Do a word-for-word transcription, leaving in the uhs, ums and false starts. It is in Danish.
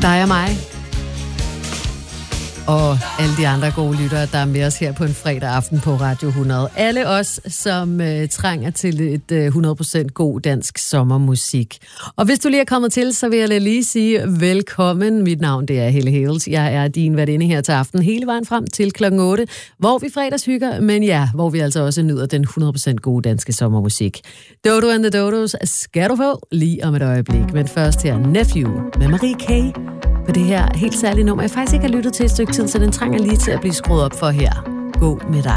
Dig og mig. Og alle de andre gode lyttere, der er med os her på en fredag aften på Radio hundrede. Alle os, som øh, trænger til et øh, hundrede procent god dansk sommermusik. Og hvis du lige er kommet til, så vil jeg lige sige velkommen. Mit navn det er Helle Hales. Jeg er din værtinde her til aften hele vejen frem til klokken otte, hvor vi fredagshygger, men ja, hvor vi altså også nyder den hundrede procent gode danske sommermusik. Dodo and the Dodos skal du få lige om et øjeblik. Men først her Nephew med Marie K. på det her helt særlige nummer, jeg faktisk ikke har lyttet til et stykke tid, så den trænger lige til at blive skruet op for her. Gå med dig.